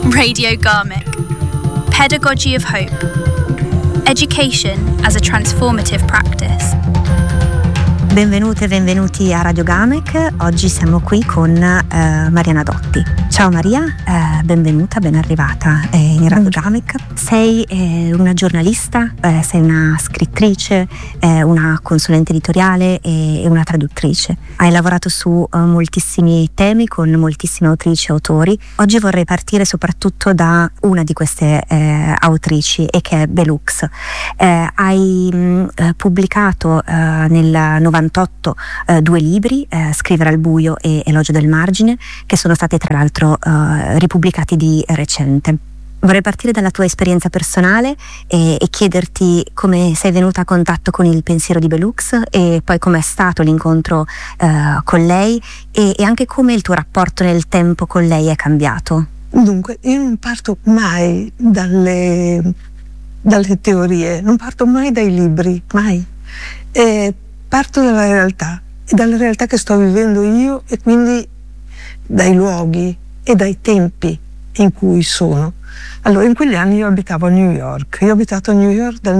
Radio Garmic. Pedagogy of Hope. Education as a transformative practice. Benvenute e benvenuti a Radio Garmic. Oggi siamo qui con Mariana Dotti. Ciao Maria, benvenuta, ben arrivata in Radio Garmic. Sei una giornalista, sei una scrittrice, una consulente editoriale e una traduttrice. Hai lavorato su moltissimi temi con moltissime autrici e autori. Oggi vorrei partire soprattutto da una di queste autrici, e che è Bell Hooks. Hai pubblicato nel 98 due libri, Scrivere al buio e Elogio del margine, che sono stati tra l'altro ripubblicati di recente. Vorrei partire dalla tua esperienza personale e chiederti come sei venuta a contatto con il pensiero di Bell Hooks, e poi com'è stato l'incontro con lei e anche come il tuo rapporto nel tempo con lei è cambiato. Dunque, io non parto mai dalle teorie, non parto mai dai libri, mai. Parto dalla realtà che sto vivendo io, e quindi dai luoghi e dai tempi in cui sono. Allora, in quegli anni io abitavo a New York. Io ho abitato a New York dal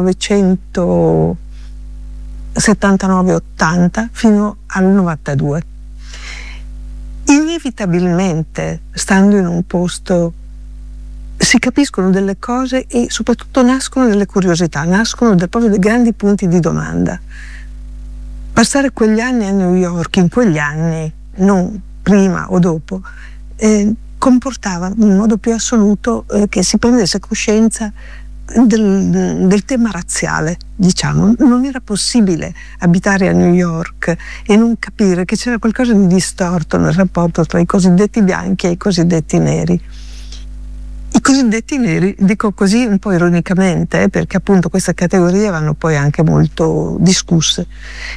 1979-80 fino al 92. Inevitabilmente, stando in un posto, si capiscono delle cose e soprattutto nascono delle curiosità, nascono proprio dei grandi punti di domanda. Passare quegli anni a New York, in quegli anni, non prima o dopo, comportava in modo più assoluto che si prendesse coscienza del tema razziale, diciamo. Non era possibile abitare a New York e non capire che c'era qualcosa di distorto nel rapporto tra i cosiddetti bianchi e i cosiddetti neri. I cosiddetti neri, dico così un po' ironicamente, perché appunto queste categorie vanno poi anche molto discusse.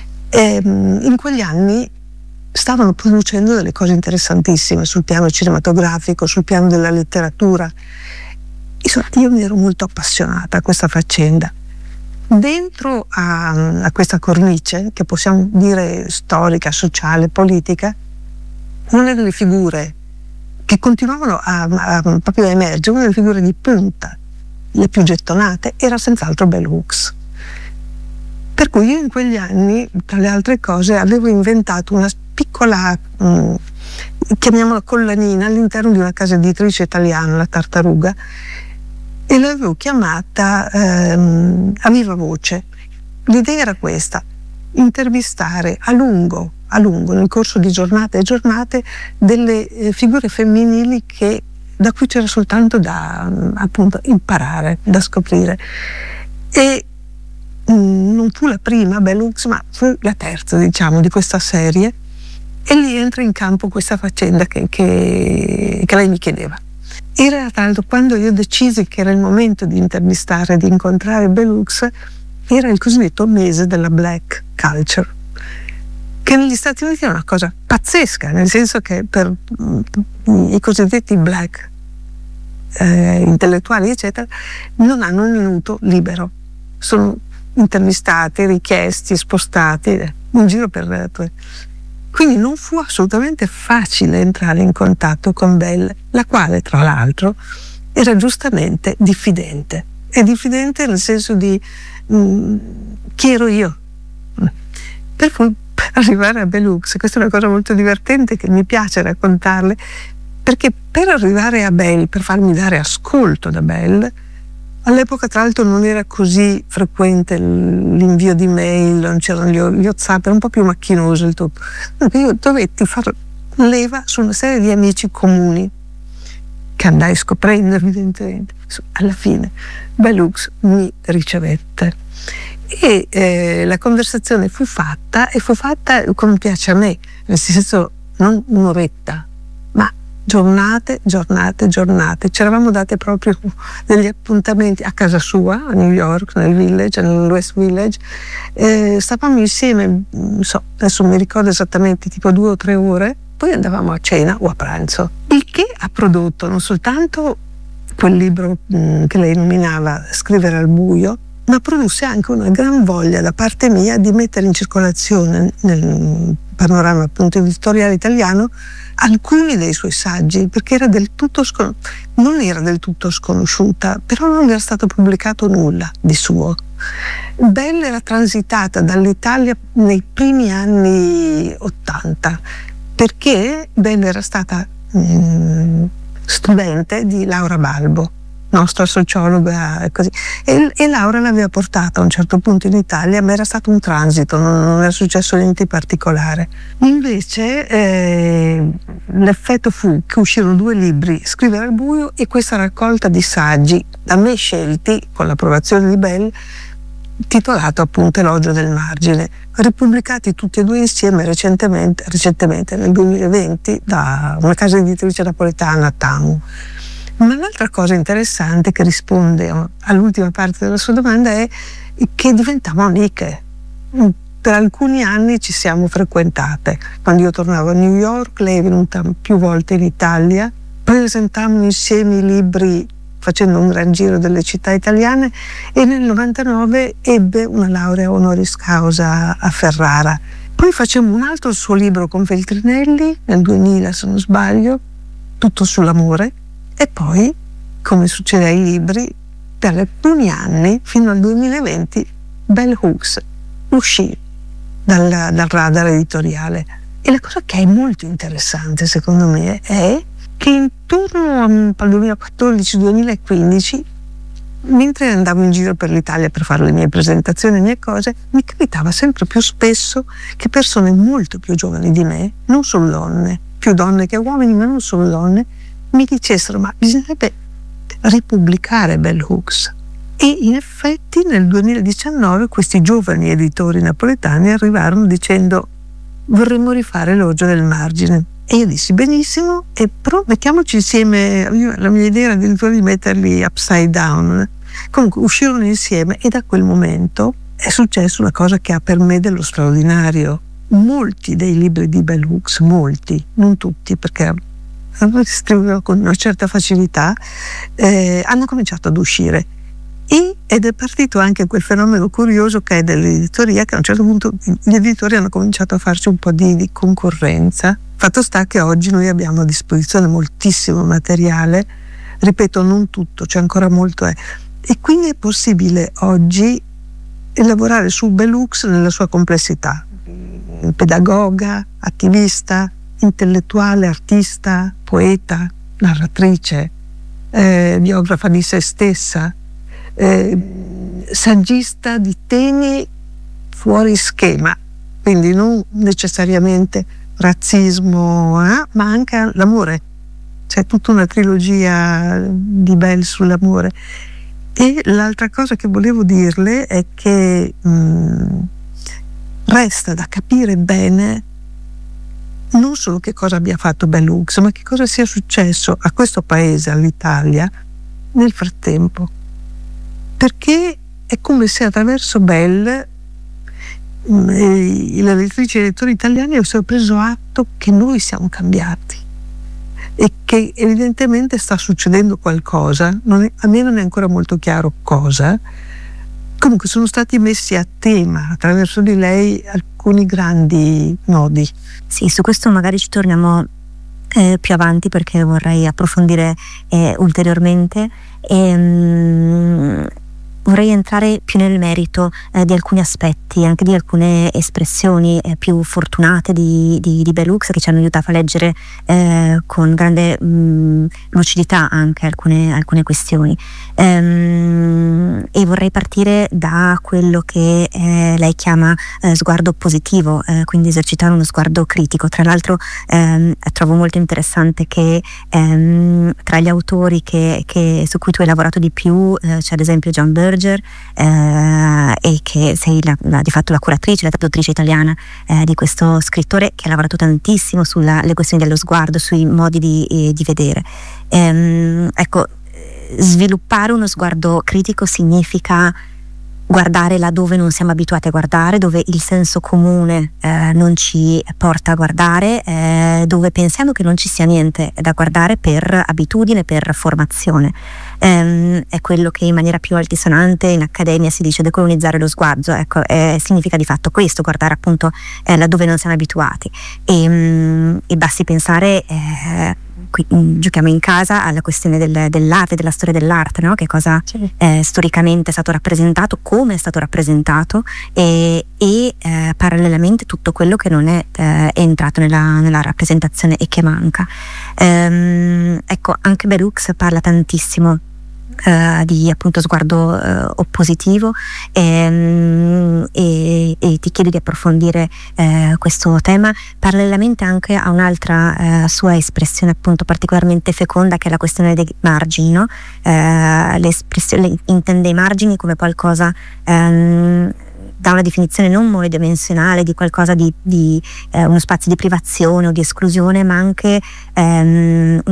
In quegli anni stavano producendo delle cose interessantissime sul piano cinematografico, sul piano della letteratura. Insomma, io mi ero molto appassionata a questa faccenda. Dentro a questa cornice, che possiamo dire storica, sociale, politica, una delle figure che continuavano proprio a emergere, una delle figure di punta, le più gettonate, era senz'altro Bell Hooks. Per cui io in quegli anni, tra le altre cose, avevo inventato una piccola, chiamiamola collanina, all'interno di una casa editrice italiana, la Tartaruga, e l'avevo chiamata A Viva Voce. L'idea era questa: intervistare a lungo, nel corso di giornate e giornate, delle figure femminili da cui c'era soltanto da appunto imparare, da scoprire. E non fu la prima Bell Hooks, ma fu la terza, diciamo, di questa serie, e lì entra in campo questa faccenda che lei mi chiedeva. Era tra l'altro quando io decisi che era il momento di intervistare, di incontrare Bell Hooks, era il cosiddetto mese della black culture, che negli Stati Uniti è una cosa pazzesca, nel senso che per i cosiddetti black intellettuali eccetera non hanno un minuto libero, sono intervistati, richiesti, spostati, un giro per quindi non fu assolutamente facile entrare in contatto con Bell, la quale tra l'altro era giustamente diffidente, e diffidente nel senso di chi ero io. Per cui, per arrivare a Bell Hooks, questa è una cosa molto divertente che mi piace raccontarle, perché per arrivare a Bell, per farmi dare ascolto da Bell, all'epoca tra l'altro non era così frequente l'invio di mail, non c'erano gli WhatsApp, era un po' più macchinoso il tutto. Io dovetti fare leva su una serie di amici comuni che andai scoprendo evidentemente. Alla fine Bell Hooks mi ricevette e la conversazione fu fatta come piace a me, nel senso non un'oretta, ma giornate. Ci eravamo date proprio degli appuntamenti a casa sua, a New York, nel West Village. Stavamo insieme, adesso mi ricordo esattamente, tipo 2 o 3 ore, poi andavamo a cena o a pranzo. Il che ha prodotto non soltanto quel libro che lei nominava Scrivere al buio, ma produsse anche una gran voglia da parte mia di mettere in circolazione nel panorama appunto editoriale italiano alcuni dei suoi saggi, perché era non era del tutto sconosciuta, però non era stato pubblicato nulla di suo. Bell era transitata dall'Italia nei primi anni '80, perché Bell era stata studente di Laura Balbo, nostra sociologa e così, e Laura l'aveva portata a un certo punto in Italia, ma era stato un transito, non era successo niente di particolare. Invece l'effetto fu che uscirono 2 libri, Scrivere al buio e questa raccolta di saggi da me scelti con l'approvazione di Bell, titolato appunto Elogio del margine, ripubblicati tutti e 2 insieme recentemente nel 2020 da una casa editrice napoletana, Tamu. Ma l'altra cosa interessante che risponde all'ultima parte della sua domanda è che diventiamo amiche. Per alcuni anni ci siamo frequentate. Quando io tornavo a New York, lei è venuta più volte in Italia, presentammo insieme i libri facendo un gran giro delle città italiane, e nel 99 ebbe una laurea honoris causa a Ferrara. Poi facemmo un altro suo libro con Feltrinelli, nel 2000 se non sbaglio, tutto sull'amore. E poi, come succede ai libri, per alcuni anni, fino al 2020, Bell Hooks uscì dal radar editoriale. E la cosa che è molto interessante, secondo me, è che intorno al 2014-2015, mentre andavo in giro per l'Italia per fare le mie presentazioni, le mie cose, mi capitava sempre più spesso che persone molto più giovani di me, non solo donne, più donne che uomini, ma non solo donne, mi dicessero: ma bisognerebbe ripubblicare Bell Hooks. E in effetti nel 2019 questi giovani editori napoletani arrivarono dicendo: vorremmo rifare Elogio del margine. E io dissi: benissimo, però mettiamoci insieme. La mia idea era addirittura di metterli upside down. Comunque uscirono insieme, e da quel momento è successa una cosa che ha per me dello straordinario. Molti dei libri di Bell Hooks, molti, non tutti, perché scrivevo con una certa facilità, hanno cominciato ad uscire, ed è partito anche quel fenomeno curioso che è dell'editoria, che a un certo punto gli editori hanno cominciato a farci un po' di concorrenza. Fatto sta che oggi noi abbiamo a disposizione moltissimo materiale, ripeto, non tutto, c'è ancora molto, e quindi è possibile oggi lavorare su Bell Hooks nella sua complessità: pedagoga, attivista, intellettuale, artista, poeta, narratrice, biografa di se stessa, saggista di temi fuori schema, quindi non necessariamente razzismo, ma anche l'amore. C'è tutta una trilogia di Bell sull'amore. E l'altra cosa che volevo dirle è che resta da capire bene non solo che cosa abbia fatto Bell Hooks, ma che cosa sia successo a questo paese, all'Italia, nel frattempo. Perché è come se attraverso Bell le lettrici e i lettori italiani avessero preso atto che noi siamo cambiati e che evidentemente sta succedendo qualcosa, a me non è ancora molto chiaro cosa. Comunque sono stati messi a tema attraverso di lei alcuni grandi nodi. Sì, su questo magari ci torniamo più avanti, perché vorrei approfondire ulteriormente. Vorrei entrare più nel merito di alcuni aspetti, anche di alcune espressioni più fortunate di Bell Hooks, che ci hanno aiutato a leggere con grande lucidità anche alcune questioni. E vorrei partire da quello che lei chiama sguardo positivo, quindi esercitare uno sguardo critico. Tra l'altro trovo molto interessante che tra gli autori su cui tu hai lavorato di più c'è ad esempio John Berger, e che sei di fatto la curatrice, la traduttrice italiana di questo scrittore, che ha lavorato tantissimo sulle questioni dello sguardo, sui modi di vedere. Ecco, sviluppare uno sguardo critico significa guardare laddove non siamo abituati a guardare, dove il senso comune non ci porta a guardare, dove pensiamo che non ci sia niente da guardare per abitudine, per formazione. È quello che in maniera più altisonante in accademia si dice decolonizzare lo sguardo. Ecco, significa di fatto questo, guardare appunto laddove non siamo abituati, e basti pensare qui, giochiamo in casa alla questione dell'arte, della storia dell'arte, no? Che cosa storicamente è stato rappresentato, come è stato rappresentato, e parallelamente tutto quello che non è entrato nella rappresentazione e che manca. Ecco, anche Bellux parla tantissimo di appunto sguardo oppositivo, e ti chiedo di approfondire questo tema parallelamente anche a un'altra sua espressione appunto particolarmente feconda, che è la questione dei margini, no? L'espressione intende i margini come qualcosa da una definizione non monodimensionale di qualcosa di uno spazio di privazione o di esclusione, ma anche